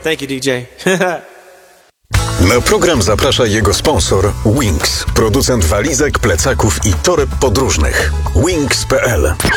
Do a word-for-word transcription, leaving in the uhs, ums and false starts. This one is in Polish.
Thank you, D J. Na program zaprasza jego sponsor Wings, producent walizek, plecaków i toreb podróżnych. Wings kropka p l